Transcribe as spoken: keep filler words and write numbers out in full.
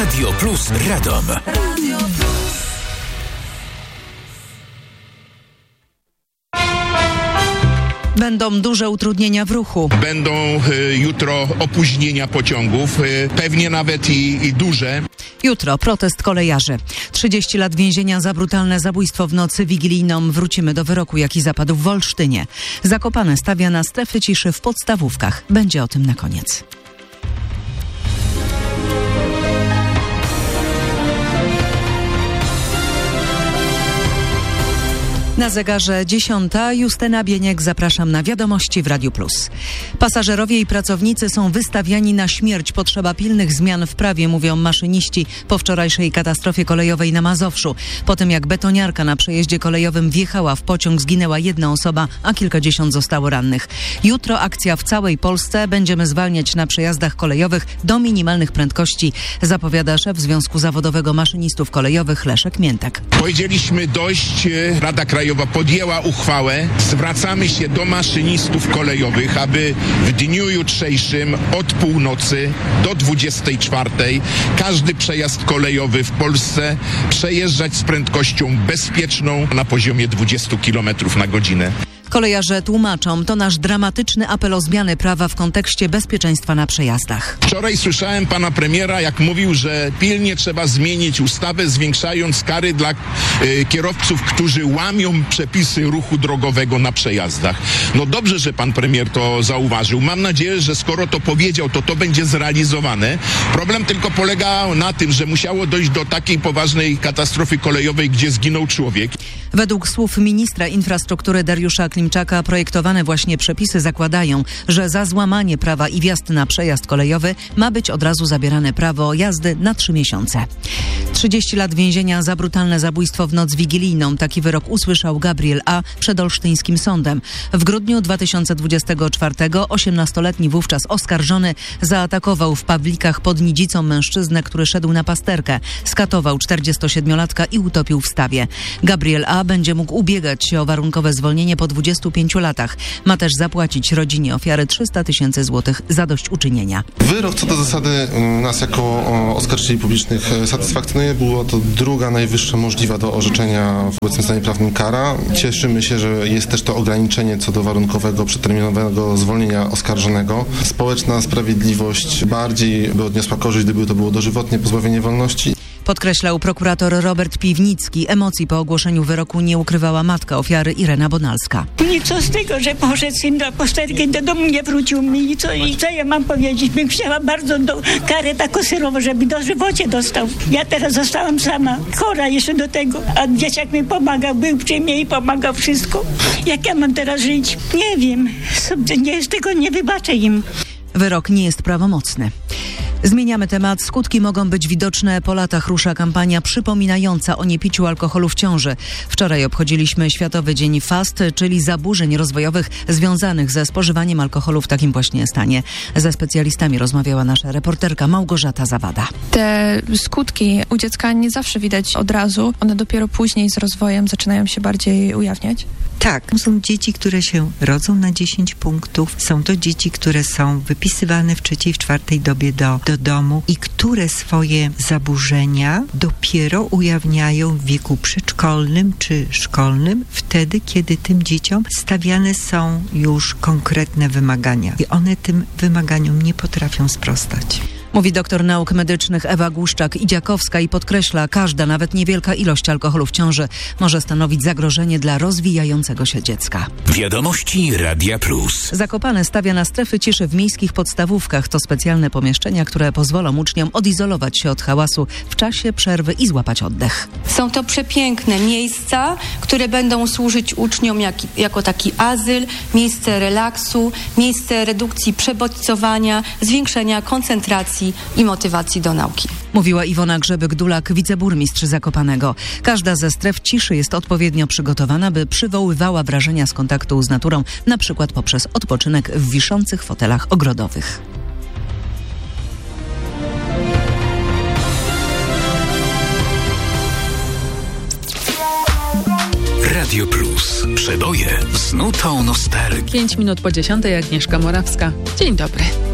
Radio Plus Radom. Radio Plus. Będą duże utrudnienia w ruchu. Będą y, jutro opóźnienia pociągów, y, pewnie nawet i, i duże. Jutro protest kolejarzy. trzydzieści lat więzienia za brutalne zabójstwo w nocy wigilijną. Wrócimy do wyroku, jaki zapadł w Olsztynie. Zakopane stawia na strefy ciszy w podstawówkach. Będzie o tym na koniec. Na zegarze dziesiąta. Justyna Bieniek, zapraszam na wiadomości w Radiu Plus. Pasażerowie i pracownicy są wystawiani na śmierć. Potrzeba pilnych zmian w prawie, mówią maszyniści po wczorajszej katastrofie kolejowej na Mazowszu. Po tym jak betoniarka na przejeździe kolejowym wjechała w pociąg, zginęła jedna osoba, a kilkadziesiąt zostało rannych. Jutro akcja w całej Polsce. Będziemy zwalniać na przejazdach kolejowych do minimalnych prędkości, zapowiada szef Związku Zawodowego Maszynistów Kolejowych Leszek Miętek. Powiedzieliśmy dość, Rada Krajowa podjęła uchwałę. Zwracamy się do maszynistów kolejowych, aby w dniu jutrzejszym od północy do dwudziestej czwartej każdy przejazd kolejowy w Polsce przejeżdżać z prędkością bezpieczną na poziomie dwadzieścia kilometrów na godzinę. Kolejarze tłumaczą, to nasz dramatyczny apel o zmianę prawa w kontekście bezpieczeństwa na przejazdach. Wczoraj słyszałem pana premiera, jak mówił, że pilnie trzeba zmienić ustawę, zwiększając kary dla y, kierowców, którzy łamią przepisy ruchu drogowego na przejazdach. No dobrze, że pan premier to zauważył. Mam nadzieję, że skoro to powiedział, to to będzie zrealizowane. Problem tylko polega na tym, że musiało dojść do takiej poważnej katastrofy kolejowej, gdzie zginął człowiek. Według słów ministra infrastruktury Dariusza Klimczaka projektowane właśnie przepisy zakładają, że za złamanie prawa i wjazd na przejazd kolejowy ma być od razu zabierane prawo jazdy na trzy miesiące. trzydzieści lat więzienia za brutalne zabójstwo w noc wigilijną. Taki wyrok usłyszał Gabriel A. przed olsztyńskim sądem. W grudniu dwa tysiące dwudziestego czwartego osiemnastoletni wówczas oskarżony zaatakował w Pawlikach pod Nidzicą mężczyznę, który szedł na pasterkę. Skatował czterdziestosiedmiolatka i utopił w stawie. Gabriel A. będzie mógł ubiegać się o warunkowe zwolnienie po dwudziestu pięciu latach. Ma też zapłacić rodzinie ofiary trzysta tysięcy złotych zadośćuczynienia. Wyrok co do zasady nas jako oskarżycieli publicznych satysfakcjonuje. Było to druga najwyższa możliwa do orzeczenia w obecnym stanie prawnym kara. Cieszymy się, że jest też to ograniczenie co do warunkowego, przedterminowego zwolnienia oskarżonego. Społeczna sprawiedliwość bardziej by odniosła korzyść, gdyby to było dożywotnie pozbawienie wolności. Podkreślał prokurator Robert Piwnicki. Emocji po ogłoszeniu wyroku nie ukrywała matka ofiary Irena Bonalska. Nic z tego, że poszedł syn na pasterkę, do domu nie wrócił mi. I co, i co ja mam powiedzieć? Bym chciała bardzo do, karę taką syrową, żeby dożywocie dostał. Ja teraz zostałam sama, chora jeszcze do tego. A dzieciak mi pomagał, był przy mnie i pomagał wszystko. Jak ja mam teraz żyć? Nie wiem. Nie, z tego nie wybaczę im. Wyrok nie jest prawomocny. Zmieniamy temat. Skutki mogą być widoczne. Po latach rusza kampania przypominająca o niepiciu alkoholu w ciąży. Wczoraj obchodziliśmy Światowy Dzień FAST, czyli zaburzeń rozwojowych związanych ze spożywaniem alkoholu w takim właśnie stanie. Ze specjalistami rozmawiała nasza reporterka Małgorzata Zawada. Te skutki u dziecka nie zawsze widać od razu. One dopiero później z rozwojem zaczynają się bardziej ujawniać. Tak, są dzieci, które się rodzą na dziesięć punktów. Są to dzieci, które są wypisywane w trzeciej, w czwartej dobie do, do domu i które swoje zaburzenia dopiero ujawniają w wieku przedszkolnym czy szkolnym, wtedy, kiedy tym dzieciom stawiane są już konkretne wymagania. I one tym wymaganiom nie potrafią sprostać. Mówi doktor nauk medycznych Ewa Głuszczak-Idziakowska i podkreśla, każda, nawet niewielka ilość alkoholu w ciąży może stanowić zagrożenie dla rozwijającego się dziecka. Wiadomości Radia Plus. Zakopane stawia na strefy ciszy w miejskich podstawówkach. To specjalne pomieszczenia, które pozwolą uczniom odizolować się od hałasu w czasie przerwy i złapać oddech. Są to przepiękne miejsca, które będą służyć uczniom jak, jako taki azyl, miejsce relaksu, miejsce redukcji przebodźcowania, zwiększenia koncentracji i motywacji do nauki. Mówiła Iwona Grzebyk-Dulak, wiceburmistrz Zakopanego. Każda ze stref ciszy jest odpowiednio przygotowana, by przywoływała wrażenia z kontaktu z naturą, na przykład poprzez odpoczynek w wiszących fotelach ogrodowych. Radio Plus. Przeboje z nutą nostalgii. Pięć minut po dziesiątej, Agnieszka Morawska. Dzień dobry.